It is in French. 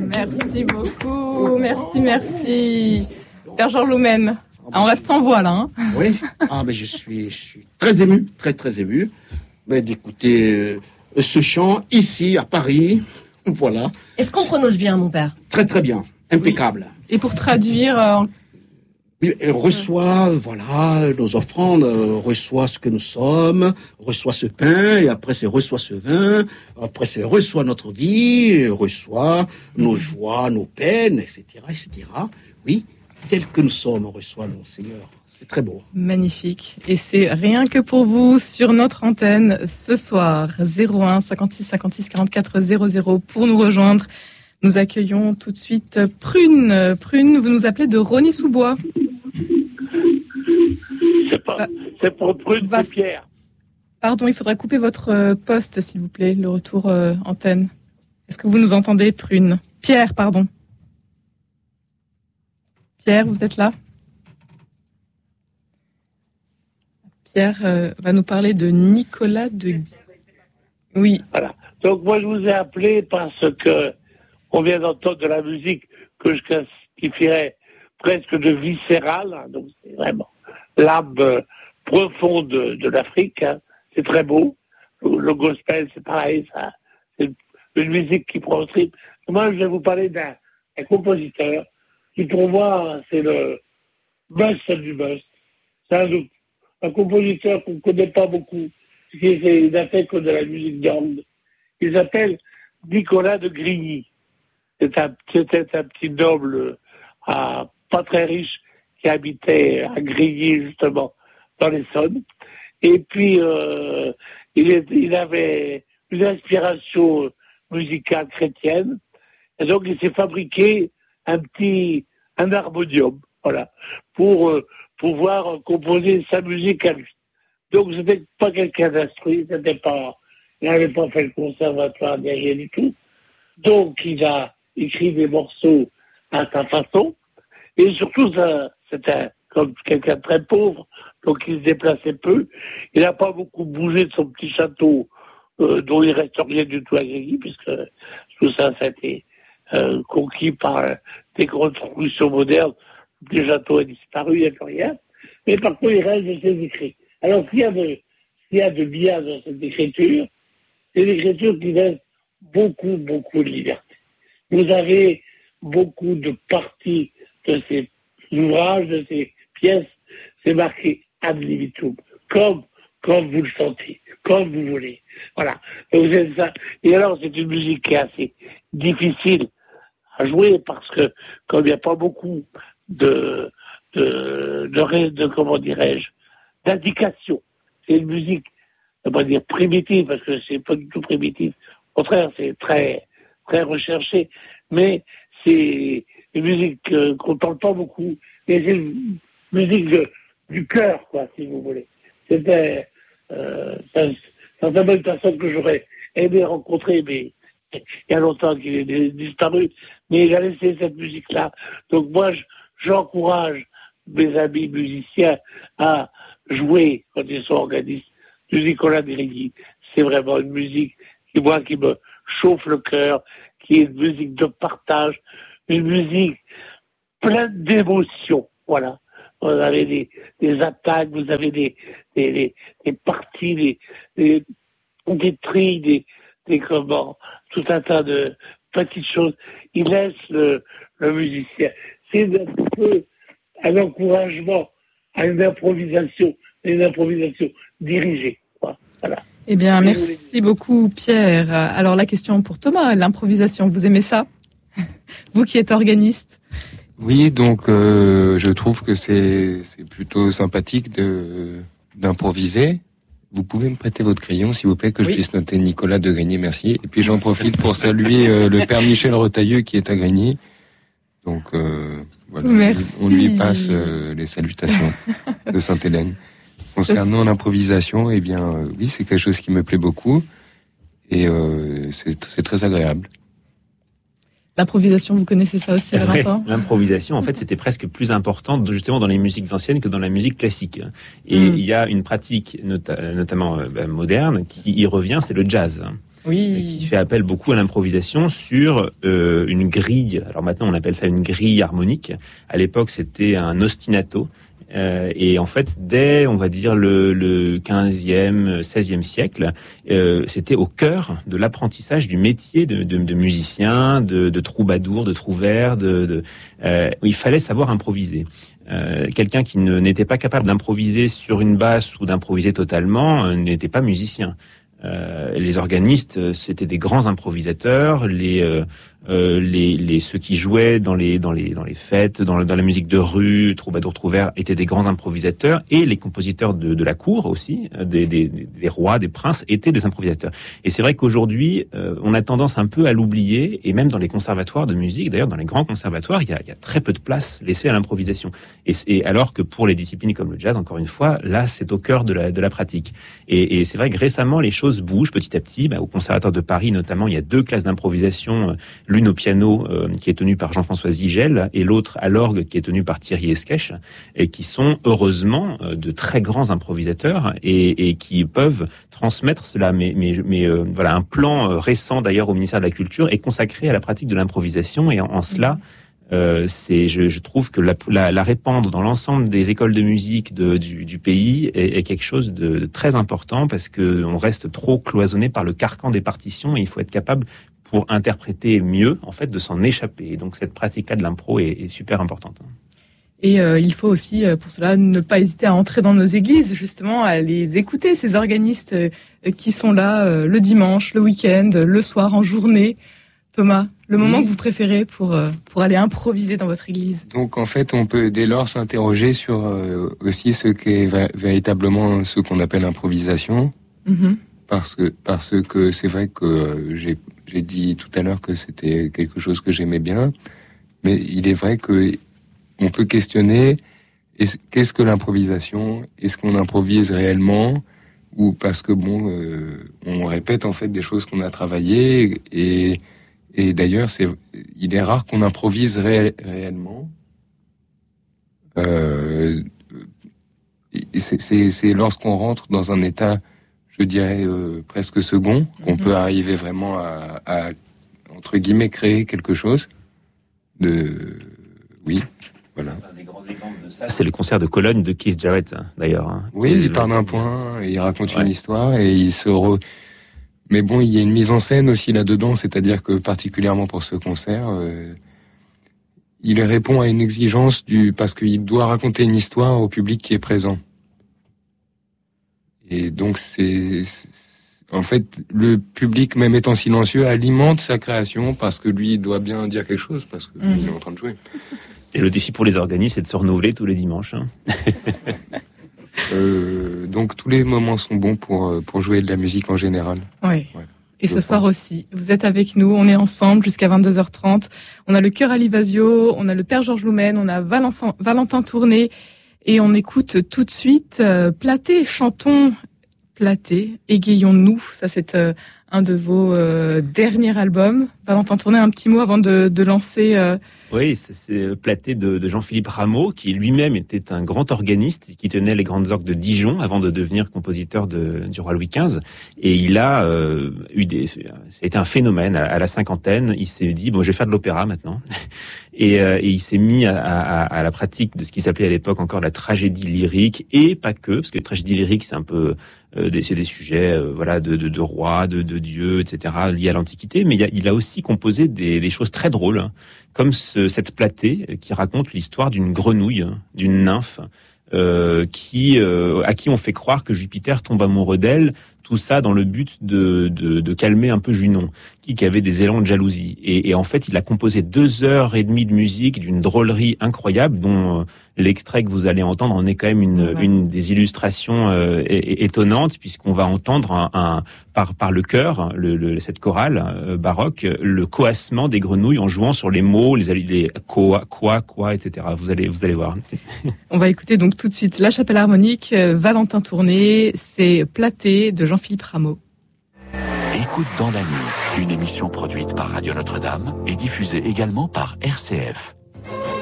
Merci beaucoup, merci. Père Georges Loumem, on reste sans voix là. Hein. Oui, mais je suis très ému, très ému d'écouter ce chant ici à Paris. Voilà. Est-ce qu'on prononce bien, mon père? Très bien, impeccable. Oui. Et pour traduire... Oui, reçoit, nos offrandes, reçoit ce que nous sommes, reçoit ce pain, et après c'est reçoit ce vin, après c'est reçoit notre vie, reçoit nos joies, nos peines, etc. Oui, tel que nous sommes, on reçoit nos Seigneurs. C'est très beau. Magnifique. Et c'est rien que pour vous sur notre antenne ce soir. 01 56 56 44 00 pour nous rejoindre. Nous accueillons tout de suite Prune. Prune, vous nous appelez de Rosny-sous-Bois. C'est pour Prune, c'est Pierre. Pardon, il faudra couper votre poste, s'il vous plaît, le retour antenne. Est-ce que vous nous entendez, Prune? Pierre, pardon. Pierre, vous êtes là? Pierre va nous parler de Nicolas de... Oui. Voilà. Donc moi, je vous ai appelé parce que on vient d'entendre de la musique que je qualifierais presque de viscérale. Hein, donc c'est vraiment l'âme profonde de l'Afrique. Hein. C'est très beau. Le gospel, c'est pareil. Ça, c'est une musique qui prend au trip. Moi, je vais vous parler d'un compositeur qui, pour moi, c'est le must du must. C'est un compositeur qu'on ne connaît pas beaucoup. Il n'a fait que de la musique d'orgue. Il s'appelle Nicolas de Grigny. C'était un petit noble pas très riche qui habitait à Grigny, justement, dans l'Essonne. Et puis, il avait une inspiration musicale chrétienne. Et donc, il s'est fabriqué un harmonium, voilà, pour pouvoir composer sa musique à lui. Donc, c'était pas quelqu'un d'instruit, il n'avait pas fait le conservatoire derrière du tout. Donc, il a écrit des morceaux à sa façon. Et surtout, c'était comme quelqu'un de très pauvre, donc il se déplaçait peu. Il n'a pas beaucoup bougé de son petit château, dont il reste rien du tout à Grigny, puisque tout ça a été conquis par des constructions modernes. Le petit château a disparu, il n'y a plus rien. Mais par contre, il reste de ses écrits. Alors, s'il y a de bien dans cette écriture, c'est l'écriture qui laisse beaucoup de liberté. Vous avez beaucoup de parties de ces ouvrages, de ces pièces, c'est marqué ad libitum, comme vous le sentez, comme vous voulez. Voilà. Donc c'est ça. Et alors, c'est une musique qui est assez difficile à jouer parce que, comme il n'y a pas beaucoup de comment dirais-je, d'indications. C'est une musique, on va dire primitive, parce que c'est pas du tout primitif. Au contraire, c'est très, très recherché. Mais c'est une musique qu'on n'entend pas beaucoup. Mais c'est une musique du cœur, quoi, si vous voulez. C'était certainement une personne que j'aurais aimé rencontrer, mais il y a longtemps qu'il est disparu. Mais il a laissé cette musique-là. Donc moi, j'encourage mes amis musiciens à jouer quand ils sont organistes du Nicolas de Grigny. C'est vraiment une musique qui me chauffe le cœur, qui est une musique de partage, une musique pleine d'émotions. Voilà. Vous avez des attaques, vous avez des parties, des trilles, tout un tas de petites choses. Il laisse le musicien. C'est un peu un encouragement à une improvisation dirigée. Voilà. Eh bien, merci beaucoup, Pierre. Alors, la question pour Thomas, l'improvisation, vous aimez ça? Vous qui êtes organiste. Oui, donc je trouve que c'est plutôt sympathique d'improviser. Vous pouvez me prêter votre crayon, s'il vous plaît, que je puisse noter Nicolas de Grigny, merci. Et puis j'en profite pour saluer le père Michel Retailleux qui est à Grigny. Donc voilà, merci. On lui passe les salutations de Sainte-Hélène. Concernant l'improvisation, eh bien oui, c'est quelque chose qui me plaît beaucoup et c'est très agréable. L'improvisation, vous connaissez ça aussi, Valentin? L'improvisation, en fait, c'était presque plus importante justement dans les musiques anciennes que dans la musique classique. Et il y a une pratique, notamment moderne, qui y revient, c'est le jazz. qui fait appel beaucoup à l'improvisation sur une grille. Alors maintenant, on appelle ça une grille harmonique. À l'époque, c'était un ostinato. Et en fait, dès, on va dire, le 15e, 16e siècle, c'était au cœur de l'apprentissage du métier de musicien, de troubadour, de trouvère, il fallait savoir improviser. Quelqu'un qui n'était pas capable d'improviser sur une basse ou d'improviser totalement n'était pas musicien. Les organistes, c'était des grands improvisateurs. Ceux qui jouaient dans les fêtes, dans la musique de rue, troubadour, trouvère, étaient des grands improvisateurs, et les compositeurs de la cour aussi, des rois, des princes, étaient des improvisateurs. Et c'est vrai qu'aujourd'hui, on a tendance un peu à l'oublier, et même dans les conservatoires de musique, d'ailleurs dans les grands conservatoires, il y a très peu de place laissée à l'improvisation. Et alors que pour les disciplines comme le jazz, encore une fois, là, c'est au cœur de la pratique. Et c'est vrai que récemment, les choses bougent petit à petit. Au Conservatoire de Paris, notamment, il y a 2 classes d'improvisation, l'une au piano, qui est tenue par Jean-François Zigel, et l'autre à l'orgue, qui est tenue par Thierry Esquèche, et qui sont, heureusement, de très grands improvisateurs, et qui peuvent transmettre cela. Mais voilà, un plan récent, d'ailleurs, au ministère de la Culture, est consacré à la pratique de l'improvisation, et en cela, je trouve que la répandre dans l'ensemble des écoles de musique du pays est quelque chose de très important, parce que on reste trop cloisonné par le carcan des partitions, et il faut être capable, pour interpréter mieux, en fait, de s'en échapper. Et donc cette pratique-là de l'impro est super importante. Et il faut aussi, pour cela, ne pas hésiter à entrer dans nos églises, justement, à les écouter, ces organistes qui sont là le dimanche, le week-end, le soir, en journée. Thomas, le moment que vous préférez pour aller improviser dans votre église? Donc en fait, on peut dès lors s'interroger sur aussi ce qu'est véritablement ce qu'on appelle improvisation, parce que c'est vrai que j'ai dit tout à l'heure que c'était quelque chose que j'aimais bien, mais il est vrai que on peut questionner qu'est-ce que l'improvisation? Est-ce qu'on improvise réellement? Ou parce que on répète en fait des choses qu'on a travaillées, et d'ailleurs, il est rare qu'on improvise réellement. C'est lorsqu'on rentre dans un état, je dirais, presque second, qu'on peut arriver vraiment à, entre guillemets, créer quelque chose. Oui, voilà. Un des grands exemples de ça, c'est le concert de Cologne de Keith Jarrett, d'ailleurs. Oui, il part d'un point, et il raconte une histoire, et il Mais bon, il y a une mise en scène aussi là-dedans, c'est-à-dire que particulièrement pour ce concert, il répond à une exigence parce qu'il doit raconter une histoire au public qui est présent. Et donc en fait, le public, même étant silencieux, alimente sa création parce que lui, il doit bien dire quelque chose, parce qu'il est en train de jouer. Et le défi pour les organistes, c'est de se renouveler tous les dimanches. Donc tous les moments sont bons pour jouer de la musique en général. Oui. Ouais. Et ce soir aussi, vous êtes avec nous, on est ensemble jusqu'à 22h30. On a le Chœur Alivasio, on a le Père Georges Loumen, on a Valentin Tourné, et on écoute tout de suite Platé, chantons Platé, égayons-nous. Ça, c'est un de vos derniers albums. Valentin Tourné, un petit mot avant de lancer... Oui, c'est Platé de Jean-Philippe Rameau, qui lui-même était un grand organiste, qui tenait les grandes orgues de Dijon avant de devenir compositeur du roi Louis XV. Et il a ça a été un phénomène à la cinquantaine. Il s'est dit, je vais faire de l'opéra maintenant. Et il s'est mis à la pratique de ce qui s'appelait à l'époque encore la tragédie lyrique, et pas que, parce que la tragédie lyrique, c'est un peu c'est des sujets de rois, de dieux, etc., liés à l'Antiquité. Mais il a aussi composé des choses très drôles, hein, comme cette Platée qui raconte l'histoire d'une grenouille, d'une nymphe, à qui on fait croire que Jupiter tombe amoureux d'elle. Tout ça dans le but de calmer un peu Junon, qui avait des élans de jalousie. Et en fait, il a composé 2h30 de musique d'une drôlerie incroyable, dont l'extrait que vous allez entendre en est quand même une des illustrations étonnantes, puisqu'on va entendre par le chœur, cette chorale baroque, le coassement des grenouilles en jouant sur les mots, les quoi, etc. Vous allez voir. On va écouter donc tout de suite La Chapelle Harmonique, Valentin Tourné, c'est Platé de Jean-Philippe Rameau. Écoute dans la nuit, une émission produite par Radio Notre-Dame et diffusée également par RCF.